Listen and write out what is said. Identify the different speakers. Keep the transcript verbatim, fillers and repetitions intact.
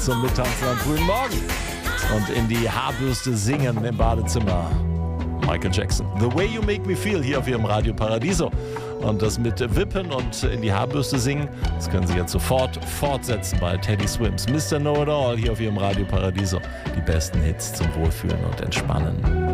Speaker 1: zum Mittanzen am frühen Morgen. Und in die Haarbürste singen im Badezimmer. Michael Jackson. The Way You Make Me Feel hier auf Ihrem Radio Paradiso. Und das mit Wippen und in die Haarbürste singen, das können Sie jetzt sofort fortsetzen bei Teddy Swims. Mister Know It All hier auf Ihrem Radio Paradiso. Die besten Hits zum Wohlfühlen und Entspannen.